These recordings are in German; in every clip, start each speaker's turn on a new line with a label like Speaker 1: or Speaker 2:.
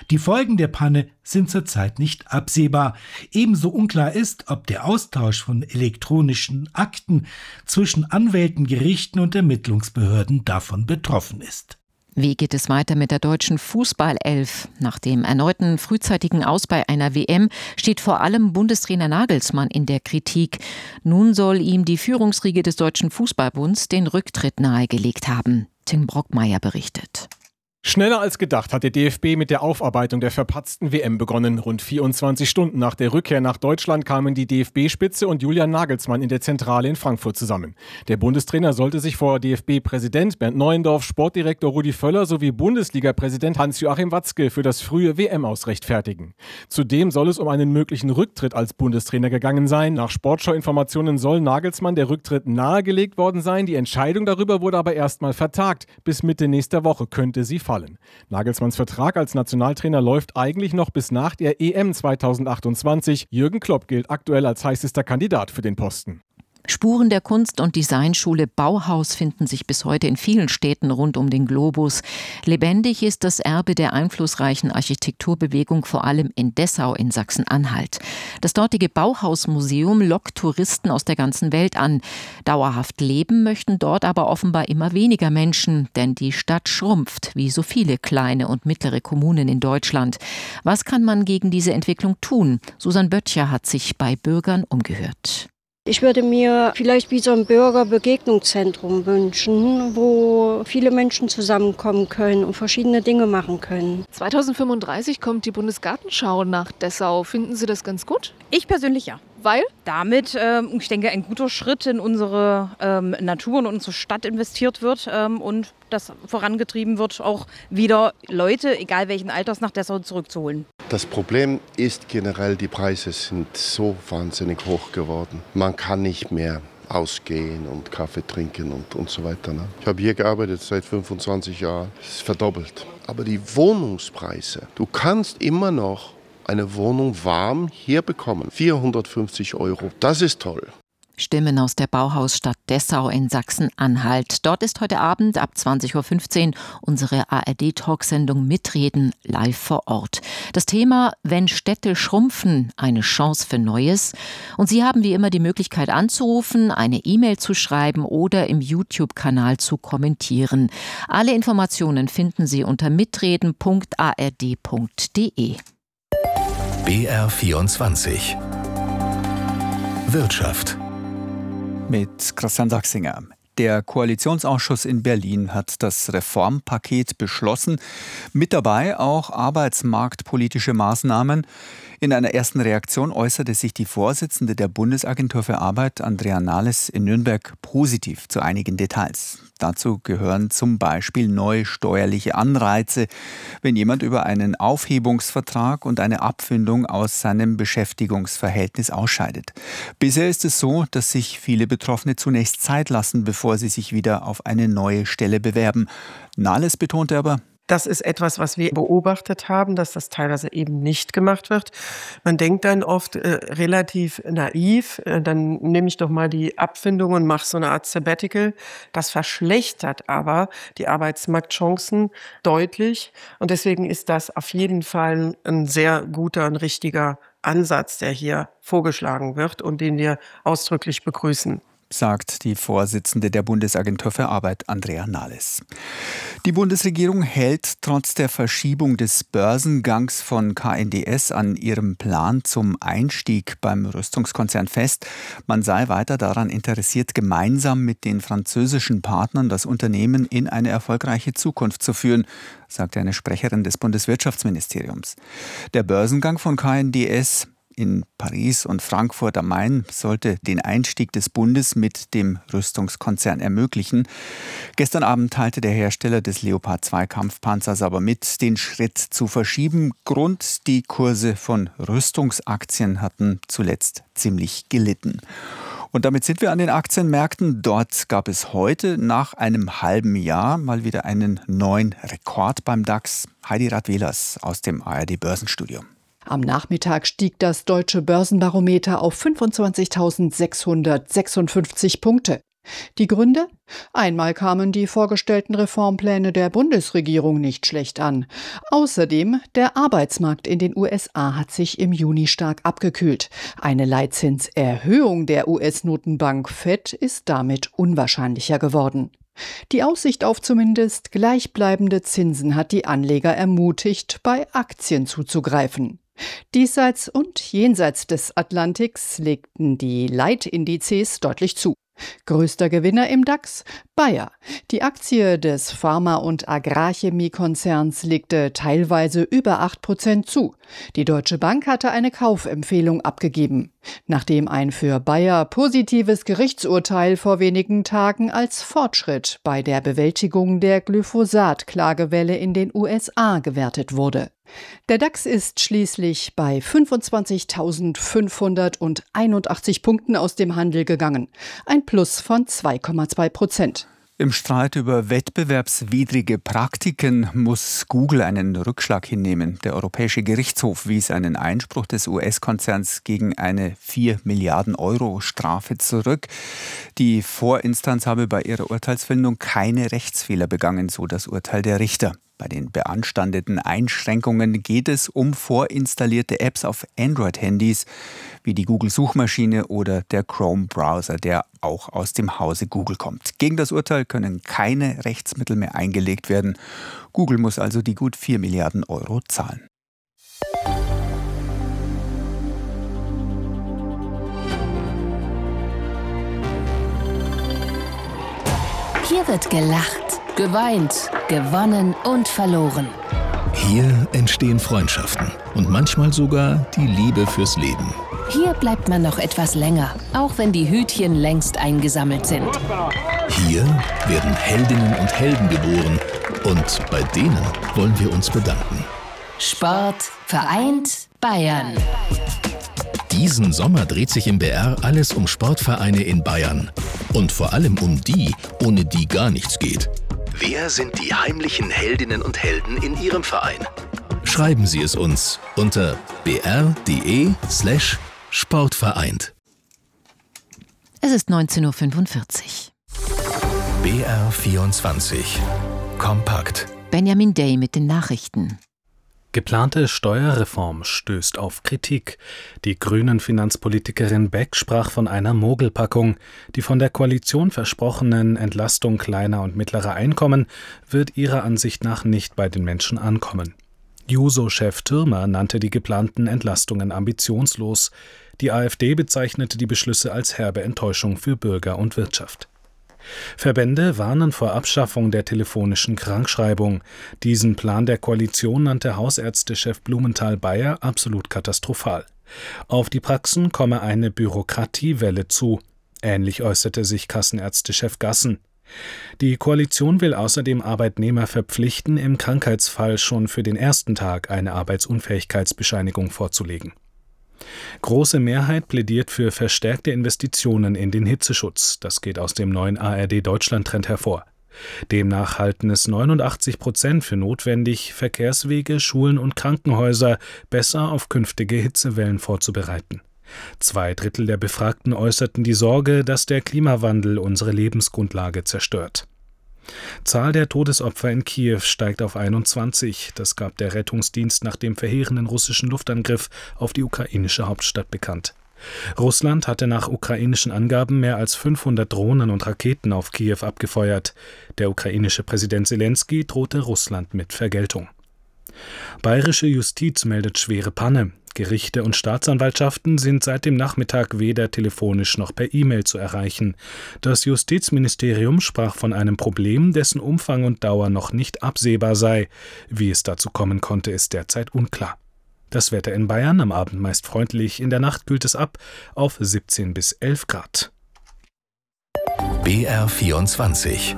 Speaker 1: Die Folgen der Panne sind zurzeit nicht absehbar. Ebenso unklar ist, ob der Austausch von elektronischen Akten zwischen Anwälten, Gerichten und Ermittlungsbehörden davon betroffen ist.
Speaker 2: Wie geht es weiter mit der deutschen Fußballelf? Nach dem erneuten frühzeitigen Aus bei einer WM steht vor allem Bundestrainer Nagelsmann in der Kritik. Nun soll ihm die Führungsriege des Deutschen Fußballbunds den Rücktritt nahegelegt haben. Tim Brockmeier berichtet.
Speaker 3: Schneller als gedacht hat der DFB mit der Aufarbeitung der verpatzten WM begonnen. Rund 24 Stunden nach der Rückkehr nach Deutschland kamen die DFB-Spitze und Julian Nagelsmann in der Zentrale in Frankfurt zusammen. Der Bundestrainer sollte sich vor DFB-Präsident Bernd Neuendorf, Sportdirektor Rudi Völler sowie Bundesliga-Präsident Hans-Joachim Watzke für das frühe WM-Aus rechtfertigen. Zudem soll es um einen möglichen Rücktritt als Bundestrainer gegangen sein. Nach Sportschau-Informationen soll Nagelsmann der Rücktritt nahegelegt worden sein. Die Entscheidung darüber wurde aber erstmal vertagt. Bis Mitte nächster Woche könnte sie fallen. Nagelsmanns Vertrag als Nationaltrainer läuft eigentlich noch bis nach der EM 2028. Jürgen Klopp gilt aktuell als heißester Kandidat für den Posten.
Speaker 2: Spuren der Kunst- und Designschule Bauhaus finden sich bis heute in vielen Städten rund um den Globus. Lebendig ist das Erbe der einflussreichen Architekturbewegung vor allem in Dessau in Sachsen-Anhalt. Das dortige Bauhausmuseum lockt Touristen aus der ganzen Welt an. Dauerhaft leben möchten dort aber offenbar immer weniger Menschen, denn die Stadt schrumpft, wie so viele kleine und mittlere Kommunen in Deutschland. Was kann man gegen diese Entwicklung tun? Susanne Böttcher hat sich bei Bürgern umgehört.
Speaker 4: Ich würde mir vielleicht wie so ein Bürgerbegegnungszentrum wünschen, wo viele Menschen zusammenkommen können und verschiedene Dinge machen können.
Speaker 5: 2035 kommt die Bundesgartenschau nach Dessau. Finden Sie das ganz gut?
Speaker 6: Ich persönlich ja.
Speaker 5: Weil?
Speaker 6: Damit, ich denke, ein guter Schritt in unsere Natur und unsere Stadt investiert wird und das vorangetrieben wird, auch wieder Leute, egal welchen Alters, nach Dessau zurückzuholen.
Speaker 7: Das Problem ist generell, die Preise sind so wahnsinnig hoch geworden. Man kann nicht mehr ausgehen und Kaffee trinken und so weiter. Ne? Ich habe hier gearbeitet seit 25 Jahren. Es ist verdoppelt. Aber die Wohnungspreise, du kannst immer noch eine Wohnung warm hier bekommen. 450 €. Das ist toll.
Speaker 2: Stimmen aus der Bauhausstadt Dessau in Sachsen-Anhalt. Dort ist heute Abend ab 20.15 Uhr unsere ARD-Talksendung Mitreden live vor Ort. Das Thema: Wenn Städte schrumpfen, eine Chance für Neues. Und Sie haben wie immer die Möglichkeit anzurufen, eine E-Mail zu schreiben oder im YouTube-Kanal zu kommentieren. Alle Informationen finden Sie unter mitreden.ard.de.
Speaker 8: BR24 Wirtschaft
Speaker 9: mit Christian Sachsinger. Der Koalitionsausschuss in Berlin hat das Reformpaket beschlossen. Mit dabei auch arbeitsmarktpolitische Maßnahmen. In einer ersten Reaktion äußerte sich die Vorsitzende der Bundesagentur für Arbeit, Andrea Nahles, in Nürnberg positiv zu einigen Details. Dazu gehören zum Beispiel neue steuerliche Anreize, wenn jemand über einen Aufhebungsvertrag und eine Abfindung aus seinem Beschäftigungsverhältnis ausscheidet. Bisher ist es so, dass sich viele Betroffene zunächst Zeit lassen, bevor sie sich wieder auf eine neue Stelle bewerben. Nahles betonte aber:
Speaker 10: Das ist etwas, was wir beobachtet haben, dass das teilweise eben nicht gemacht wird. Man denkt dann oft relativ naiv, dann nehme ich doch mal die Abfindung und mache so eine Art Sabbatical. Das verschlechtert aber die Arbeitsmarktchancen deutlich. Und deswegen ist das auf jeden Fall ein sehr guter und richtiger Ansatz, der hier vorgeschlagen wird und den wir ausdrücklich begrüßen,
Speaker 9: sagt die Vorsitzende der Bundesagentur für Arbeit, Andrea Nahles. Die Bundesregierung hält trotz der Verschiebung des Börsengangs von KNDS an ihrem Plan zum Einstieg beim Rüstungskonzern fest. Man sei weiter daran interessiert, gemeinsam mit den französischen Partnern das Unternehmen in eine erfolgreiche Zukunft zu führen, sagte eine Sprecherin des Bundeswirtschaftsministeriums. Der Börsengang von KNDS in Paris und Frankfurt am Main sollte den Einstieg des Bundes mit dem Rüstungskonzern ermöglichen. Gestern Abend teilte der Hersteller des Leopard 2 Kampfpanzers aber mit, den Schritt zu verschieben. Grund: die Kurse von Rüstungsaktien hatten zuletzt ziemlich gelitten. Und damit sind wir an den Aktienmärkten. Dort gab es heute nach einem halben Jahr mal wieder einen neuen Rekord beim DAX. Heidi Radwehlers aus dem ARD Börsenstudio.
Speaker 11: Am Nachmittag stieg das deutsche Börsenbarometer auf 25.656 Punkte. Die Gründe? Einmal kamen die vorgestellten Reformpläne der Bundesregierung nicht schlecht an. Außerdem, der Arbeitsmarkt in den USA hat sich im Juni stark abgekühlt. Eine Leitzinserhöhung der US-Notenbank Fed ist damit unwahrscheinlicher geworden. Die Aussicht auf zumindest gleichbleibende Zinsen hat die Anleger ermutigt, bei Aktien zuzugreifen. Diesseits und jenseits des Atlantiks legten die Leitindizes deutlich zu. Größter Gewinner im DAX? Bayer. Die Aktie des Pharma- und Agrarchemiekonzerns legte teilweise über 8% zu. Die Deutsche Bank hatte eine Kaufempfehlung abgegeben, nachdem ein für Bayer positives Gerichtsurteil vor wenigen Tagen als Fortschritt bei der Bewältigung der Glyphosat-Klagewelle in den USA gewertet wurde. Der DAX ist schließlich bei 25.581 Punkten aus dem Handel gegangen. Ein Plus von 2,2%.
Speaker 9: Im Streit über wettbewerbswidrige Praktiken muss Google einen Rückschlag hinnehmen. Der Europäische Gerichtshof wies einen Einspruch des US-Konzerns gegen eine 4 Milliarden Euro Strafe zurück. Die Vorinstanz habe bei ihrer Urteilsfindung keine Rechtsfehler begangen, so das Urteil der Richter. Bei den beanstandeten Einschränkungen geht es um vorinstallierte Apps auf Android-Handys, wie die Google-Suchmaschine oder der Chrome-Browser, der auch aus dem Hause Google kommt. Gegen das Urteil können keine Rechtsmittel mehr eingelegt werden. Google muss also die gut 4 Milliarden Euro zahlen.
Speaker 8: Hier wird gelacht, geweint, gewonnen und verloren.
Speaker 12: Hier entstehen Freundschaften und manchmal sogar die Liebe fürs Leben.
Speaker 8: Hier bleibt man noch etwas länger, auch wenn die Hütchen längst eingesammelt sind.
Speaker 12: Hier werden Heldinnen und Helden geboren und bei denen wollen wir uns bedanken.
Speaker 8: Sport vereint Bayern.
Speaker 12: Diesen Sommer dreht sich im BR alles um Sportvereine in Bayern. Und vor allem um die, ohne die gar nichts geht. Wer sind die heimlichen Heldinnen und Helden in Ihrem Verein? Schreiben Sie es uns unter br.de/sportvereint.
Speaker 2: Es ist 19:45 Uhr.
Speaker 12: BR24 Kompakt.
Speaker 2: Benjamin Day mit den Nachrichten.
Speaker 13: Geplante Steuerreform stößt auf Kritik. Die Grünen-Finanzpolitikerin Beck sprach von einer Mogelpackung. Die von der Koalition versprochenen Entlastung kleiner und mittlerer Einkommen wird ihrer Ansicht nach nicht bei den Menschen ankommen. Juso-Chef Thürmer nannte die geplanten Entlastungen ambitionslos. Die AfD bezeichnete die Beschlüsse als herbe Enttäuschung für Bürger und Wirtschaft. Verbände warnen vor Abschaffung der telefonischen Krankschreibung. Diesen Plan der Koalition nannte Hausärztechef Blumenthal-Bayer absolut katastrophal. Auf die Praxen komme eine Bürokratiewelle zu. Ähnlich äußerte sich Kassenärztechef Gassen. Die Koalition will außerdem Arbeitnehmer verpflichten, im Krankheitsfall schon für den ersten Tag eine Arbeitsunfähigkeitsbescheinigung vorzulegen. Große Mehrheit plädiert für verstärkte Investitionen in den Hitzeschutz. Das geht aus dem neuen ARD-Deutschland-Trend hervor. Demnach halten es 89% für notwendig, Verkehrswege, Schulen und Krankenhäuser besser auf künftige Hitzewellen vorzubereiten. 2/3 der Befragten äußerten die Sorge, dass der Klimawandel unsere Lebensgrundlage zerstört. Zahl der Todesopfer in Kiew steigt auf 21. Das gab der Rettungsdienst nach dem verheerenden russischen Luftangriff auf die ukrainische Hauptstadt bekannt. Russland hatte nach ukrainischen Angaben mehr als 500 Drohnen und Raketen auf Kiew abgefeuert. Der ukrainische Präsident Selenskyj drohte Russland mit Vergeltung. Bayerische Justiz meldet schwere Panne. Gerichte und Staatsanwaltschaften sind seit dem Nachmittag weder telefonisch noch per E-Mail zu erreichen. Das Justizministerium sprach von einem Problem, dessen Umfang und Dauer noch nicht absehbar sei. Wie es dazu kommen konnte, ist derzeit unklar. Das Wetter in Bayern am Abend meist freundlich, in der Nacht kühlt es ab auf 17 bis 11 Grad.
Speaker 12: BR24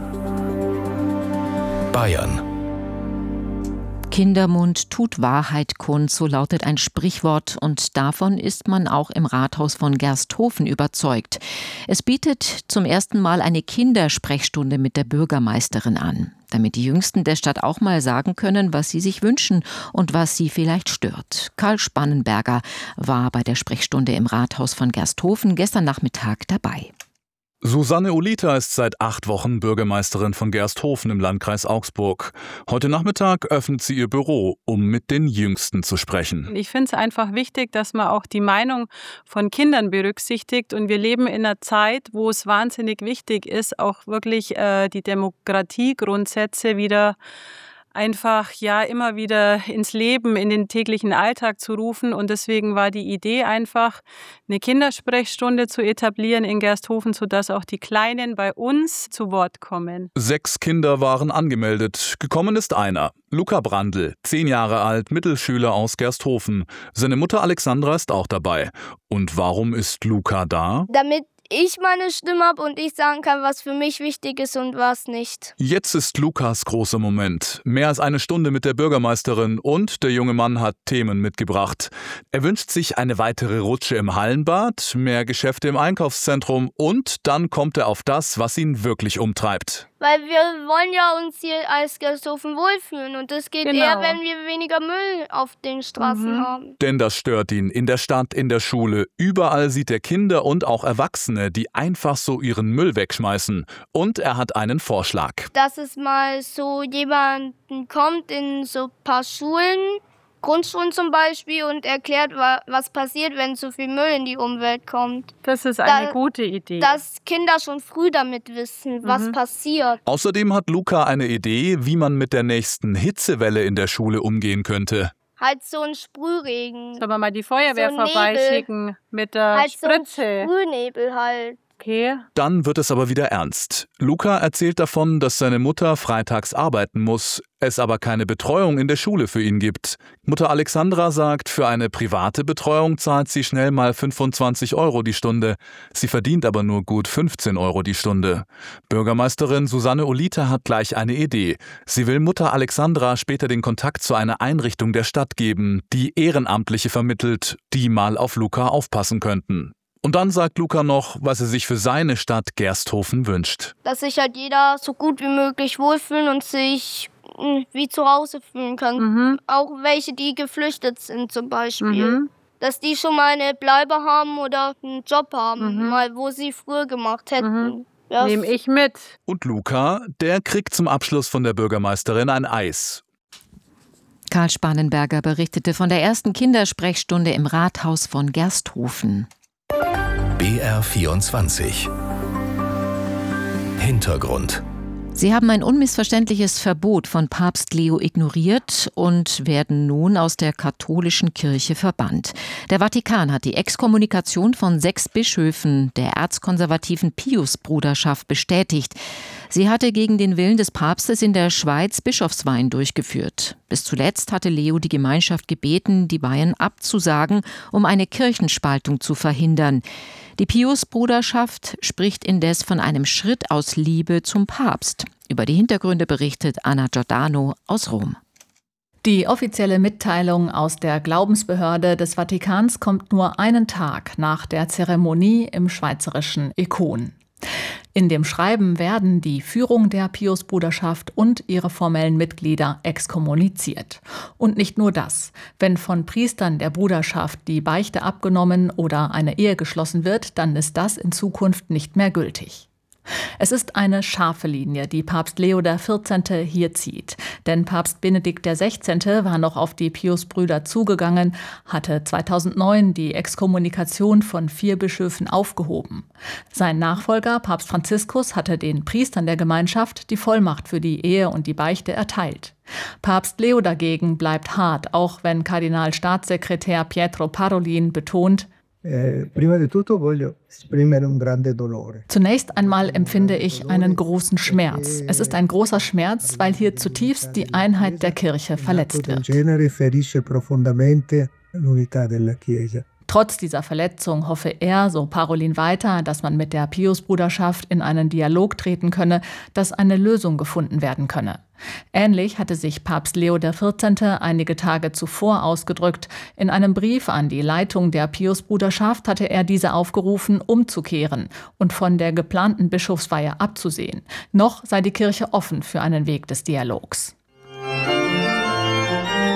Speaker 12: Bayern.
Speaker 2: Kindermund tut Wahrheit kund, so lautet ein Sprichwort, und davon ist man auch im Rathaus von Gersthofen überzeugt. Es bietet zum ersten Mal eine Kindersprechstunde mit der Bürgermeisterin an, damit die Jüngsten der Stadt auch mal sagen können, was sie sich wünschen und was sie vielleicht stört. Karl Spannenberger war bei der Sprechstunde im Rathaus von Gersthofen gestern Nachmittag dabei.
Speaker 14: Susanne Olita ist seit 8 Wochen Bürgermeisterin von Gersthofen im Landkreis Augsburg. Heute Nachmittag öffnet sie ihr Büro, um mit den Jüngsten zu sprechen.
Speaker 15: Ich finde es einfach wichtig, dass man auch die Meinung von Kindern berücksichtigt. Und wir leben in einer Zeit, wo es wahnsinnig wichtig ist, auch wirklich die Demokratiegrundsätze wieder einfach immer wieder ins Leben, in den täglichen Alltag zu rufen. Und deswegen war die Idee einfach, eine Kindersprechstunde zu etablieren in Gersthofen, sodass auch die Kleinen bei uns zu Wort kommen.
Speaker 14: 6 Kinder waren angemeldet. Gekommen ist einer. Luca Brandl, 10 Jahre alt, Mittelschüler aus Gersthofen. Seine Mutter Alexandra ist auch dabei. Und warum ist Luca da?
Speaker 16: Damit ich meine Stimme habe und ich sagen kann, was für mich wichtig ist und was nicht.
Speaker 14: Jetzt ist Lukas großer Moment. Mehr als eine Stunde mit der Bürgermeisterin und der junge Mann hat Themen mitgebracht. Er wünscht sich eine weitere Rutsche im Hallenbad, mehr Geschäfte im Einkaufszentrum und dann kommt er auf das, was ihn wirklich umtreibt.
Speaker 16: Weil wir wollen ja uns hier als Gersthofen wohlfühlen und das geht eher, wenn wir weniger Müll auf den Straßen haben.
Speaker 14: Denn das stört ihn in der Stadt, in der Schule. Überall sieht er Kinder und auch Erwachsene, die einfach so ihren Müll wegschmeißen. Und er hat einen Vorschlag.
Speaker 16: Dass es mal so jemanden kommt in so ein paar Schulen, Grundschulen zum Beispiel, und erklärt, was passiert, wenn zu viel Müll in die Umwelt kommt.
Speaker 15: Das ist eine gute Idee.
Speaker 16: Dass Kinder schon früh damit wissen, was passiert.
Speaker 14: Außerdem hat Luca eine Idee, wie man mit der nächsten Hitzewelle in der Schule umgehen könnte.
Speaker 16: Halt so ein Sprühregen.
Speaker 15: Sollen wir mal die Feuerwehr vorbeischicken mit der Spritze?
Speaker 16: So ein Sprühnebel halt.
Speaker 15: Okay.
Speaker 14: Dann wird es aber wieder ernst. Luca erzählt davon, dass seine Mutter freitags arbeiten muss, es aber keine Betreuung in der Schule für ihn gibt. Mutter Alexandra sagt, für eine private Betreuung zahlt sie schnell mal 25 € die Stunde. Sie verdient aber nur gut 15 € die Stunde. Bürgermeisterin Susanne Olita hat gleich eine Idee. Sie will Mutter Alexandra später den Kontakt zu einer Einrichtung der Stadt geben, die Ehrenamtliche vermittelt, die mal auf Luca aufpassen könnten. Und dann sagt Luca noch, was er sich für seine Stadt Gersthofen wünscht.
Speaker 16: Dass sich halt jeder so gut wie möglich wohlfühlen und sich wie zu Hause fühlen kann. Auch welche, die geflüchtet sind zum Beispiel. Dass die schon mal eine Bleibe haben oder einen Job haben, mal wo sie früher gemacht hätten.
Speaker 15: Ja. Nehme ich mit.
Speaker 14: Und Luca, der kriegt zum Abschluss von der Bürgermeisterin ein Eis.
Speaker 2: Karl Spanenberger berichtete von der ersten Kindersprechstunde im Rathaus von Gersthofen.
Speaker 12: BR24 Hintergrund.
Speaker 2: Sie haben ein unmissverständliches Verbot von Papst Leo ignoriert und werden nun aus der katholischen Kirche verbannt. Der Vatikan hat die Exkommunikation von 6 Bischöfen der erzkonservativen Pius-Bruderschaft bestätigt. Sie hatte gegen den Willen des Papstes in der Schweiz Bischofsweihen durchgeführt. Bis zuletzt hatte Leo die Gemeinschaft gebeten, die Weihen abzusagen, um eine Kirchenspaltung zu verhindern. Die Pius-Bruderschaft spricht indes von einem Schritt aus Liebe zum Papst. Über die Hintergründe berichtet Anna Giordano aus Rom.
Speaker 11: Die offizielle Mitteilung aus der Glaubensbehörde des Vatikans kommt nur einen Tag nach der Zeremonie im schweizerischen Ekon. In dem Schreiben werden die Führung der Pius-Bruderschaft und ihre formellen Mitglieder exkommuniziert. Und nicht nur das. Wenn von Priestern der Bruderschaft die Beichte abgenommen oder eine Ehe geschlossen wird, dann ist das in Zukunft nicht mehr gültig. Es ist eine scharfe Linie, die Papst Leo XIV. Hier zieht. Denn Papst Benedikt XVI. War noch auf die Pius-Brüder zugegangen, hatte 2009 die Exkommunikation von 4 Bischöfen aufgehoben. Sein Nachfolger, Papst Franziskus, hatte den Priestern der Gemeinschaft die Vollmacht für die Ehe und die Beichte erteilt. Papst Leo dagegen bleibt hart, auch wenn Kardinalstaatssekretär Pietro Parolin betont, zunächst einmal empfinde ich einen großen Schmerz. Es ist ein großer Schmerz, weil hier zutiefst die Einheit der Kirche verletzt wird. Trotz dieser Verletzung hoffe er, so Parolin weiter, dass man mit der Pius-Bruderschaft in einen Dialog treten könne, dass eine Lösung gefunden werden könne. Ähnlich hatte sich Papst Leo XIV. Einige Tage zuvor ausgedrückt. In einem Brief an die Leitung der Pius-Bruderschaft hatte er diese aufgerufen, umzukehren und von der geplanten Bischofsweihe abzusehen. Noch sei die Kirche offen für einen Weg des Dialogs.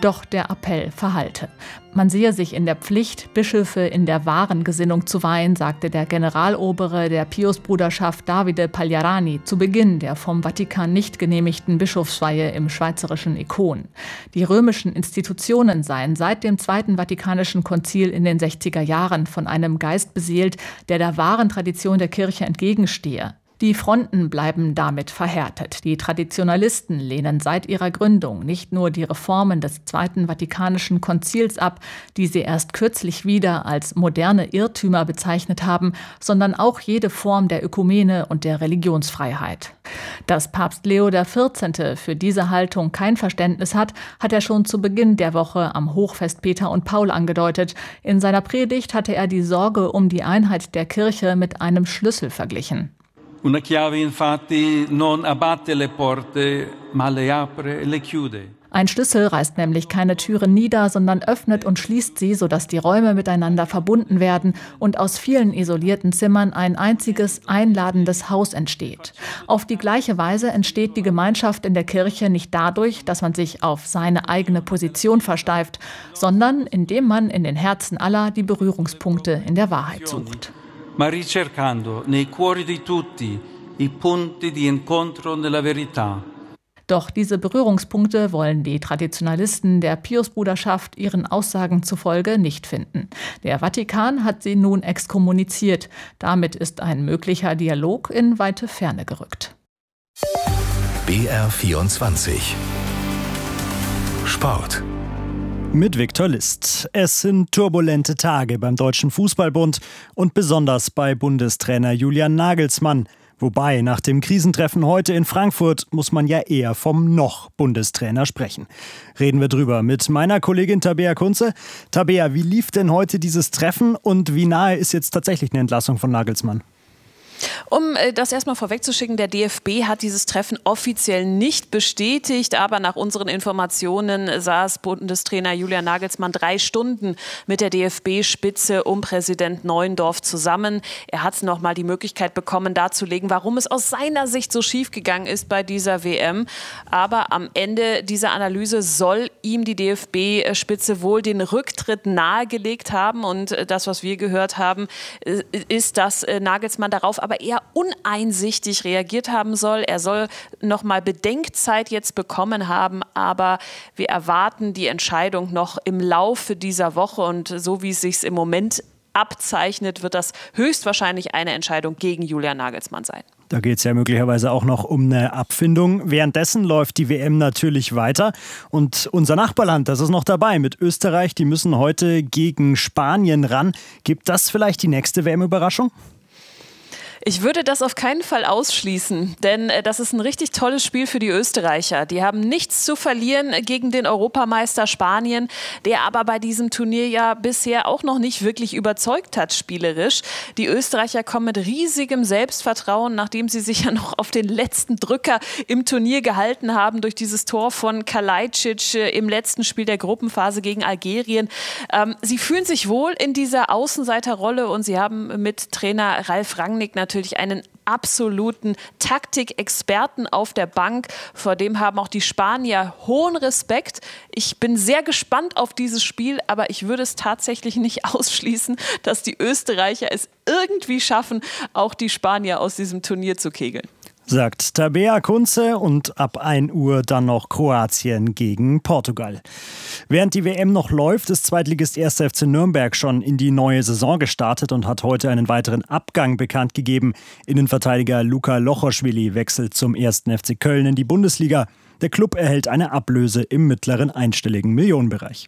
Speaker 17: Doch der Appell verhallte. Man sehe sich in der Pflicht, Bischöfe in der wahren Gesinnung zu weihen, sagte der Generalobere der Piusbruderschaft Davide Pagliarani zu Beginn der vom Vatikan nicht genehmigten Bischofsweihe im schweizerischen Ikon. Die römischen Institutionen seien seit dem Zweiten Vatikanischen Konzil in den 60er Jahren von einem Geist beseelt, der der wahren Tradition der Kirche entgegenstehe. Die Fronten bleiben damit verhärtet. Die Traditionalisten lehnen seit ihrer Gründung nicht nur die Reformen des Zweiten Vatikanischen Konzils ab, die sie erst kürzlich wieder als moderne Irrtümer bezeichnet haben, sondern auch jede Form der Ökumene und der Religionsfreiheit. Dass Papst Leo XIV. Für diese Haltung kein Verständnis hat, hat er schon zu Beginn der Woche am Hochfest Peter und Paul angedeutet. In seiner Predigt hatte er die Sorge um die Einheit der Kirche mit einem Schlüssel verglichen.
Speaker 18: Una chiave infatti non abbatte le porte, ma le apre e le chiude.
Speaker 17: Ein Schlüssel reißt nämlich keine Türen nieder, sondern öffnet und schließt sie, sodass die Räume miteinander verbunden werden und aus vielen isolierten Zimmern ein einziges, einladendes Haus entsteht. Auf die gleiche Weise entsteht die Gemeinschaft in der Kirche nicht dadurch, dass man sich auf seine eigene Position versteift, sondern indem man in den Herzen aller die Berührungspunkte in der Wahrheit sucht.
Speaker 18: Ma ricercando nei cuori di tutti i punti di incontro nella verità.
Speaker 17: Doch diese Berührungspunkte wollen die Traditionalisten der Piusbruderschaft ihren Aussagen zufolge nicht finden. Der Vatikan hat sie nun exkommuniziert. Damit ist ein möglicher Dialog in weite Ferne gerückt.
Speaker 12: BR24 Sport.
Speaker 19: Mit Viktor List. Es sind turbulente Tage beim Deutschen Fußballbund und besonders bei Bundestrainer Julian Nagelsmann. Wobei, nach dem Krisentreffen heute in Frankfurt muss man ja eher vom Noch-Bundestrainer sprechen. Reden wir drüber mit meiner Kollegin Tabea Kunze. Tabea, wie lief denn heute dieses Treffen und wie nahe ist jetzt tatsächlich eine Entlassung von Nagelsmann?
Speaker 20: Um das erstmal vorwegzuschicken, der DFB hat dieses Treffen offiziell nicht bestätigt, aber nach unseren Informationen saß Bundestrainer Julian Nagelsmann 3 Stunden mit der DFB-Spitze um Präsident Neuendorf zusammen. Er hat noch mal die Möglichkeit bekommen, darzulegen, warum es aus seiner Sicht so schief gegangen ist bei dieser WM. Aber am Ende dieser Analyse soll ihm die DFB-Spitze wohl den Rücktritt nahegelegt haben. Und das, was wir gehört haben, ist, dass Nagelsmann darauf aber eher uneinsichtig reagiert haben soll. Er soll noch mal Bedenkzeit jetzt bekommen haben, aber wir erwarten die Entscheidung noch im Laufe dieser Woche und so wie es sich im Moment abzeichnet, wird das höchstwahrscheinlich eine Entscheidung gegen Julian Nagelsmann sein.
Speaker 19: Da geht es ja möglicherweise auch noch um eine Abfindung. Währenddessen läuft die WM natürlich weiter. Und unser Nachbarland, das ist noch dabei mit Österreich. Die müssen heute gegen Spanien ran. Gibt das vielleicht die nächste WM-Überraschung?
Speaker 20: Ich würde das auf keinen Fall ausschließen, denn das ist ein richtig tolles Spiel für die Österreicher. Die haben nichts zu verlieren gegen den Europameister Spanien, der aber bei diesem Turnier ja bisher auch noch nicht wirklich überzeugt hat, spielerisch. Die Österreicher kommen mit riesigem Selbstvertrauen, nachdem sie sich ja noch auf den letzten Drücker im Turnier gehalten haben durch dieses Tor von Kalajdzic im letzten Spiel der Gruppenphase gegen Algerien. Sie fühlen sich wohl in dieser Außenseiterrolle und sie haben mit Trainer Ralf Rangnick natürlich einen absoluten Taktikexperten auf der Bank. Vor dem haben auch die Spanier hohen Respekt. Ich bin sehr gespannt auf dieses Spiel, aber ich würde es tatsächlich nicht ausschließen, dass die Österreicher es irgendwie schaffen, auch die Spanier aus diesem Turnier zu kegeln.
Speaker 19: Sagt Tabea Kunze und ab 1 Uhr dann noch Kroatien gegen Portugal. Während die WM noch läuft, ist Zweitligist 1. FC Nürnberg schon in die neue Saison gestartet und hat heute einen weiteren Abgang bekannt gegeben. Innenverteidiger Luka Lochoschwili wechselt zum 1. FC Köln in die Bundesliga. Der Klub erhält eine Ablöse im mittleren einstelligen Millionenbereich.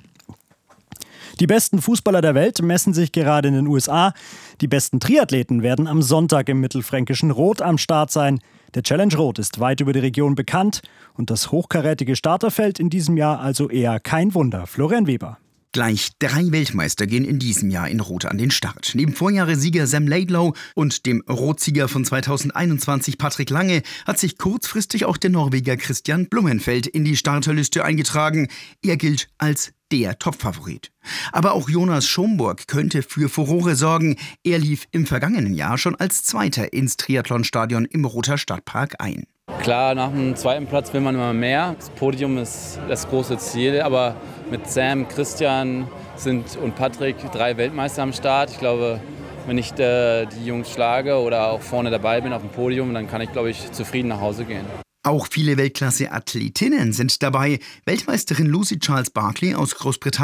Speaker 19: Die besten Fußballer der Welt messen sich gerade in den USA. Die besten Triathleten werden am Sonntag im mittelfränkischen Roth am Start sein. Der Challenge Roth ist weit über die Region bekannt und das hochkarätige Starterfeld in diesem Jahr also eher kein Wunder. Florian Weber.
Speaker 21: Gleich 3 Weltmeister gehen in diesem Jahr in Roth an den Start. Neben Vorjahressieger Sam Laidlow und dem Roth-Sieger von 2021 Patrick Lange hat sich kurzfristig auch der Norweger Christian Blumenfeld in die Starterliste eingetragen. Er gilt als der Topfavorit. Aber auch Jonas Schomburg könnte für Furore sorgen. Er lief im vergangenen Jahr schon als Zweiter ins Triathlonstadion im Rother Stadtpark ein.
Speaker 1: Klar, nach dem zweiten Platz will man immer mehr. Das Podium ist das große Ziel, aber mit Sam, Christian und Patrick 3 Weltmeister am Start. Ich glaube, wenn ich die Jungs schlage oder auch vorne dabei bin auf dem Podium, dann kann ich, glaube ich, zufrieden nach Hause gehen.
Speaker 21: Auch viele Weltklasse-Athletinnen sind dabei. Weltmeisterin Lucy Charles Barkley aus Großbritannien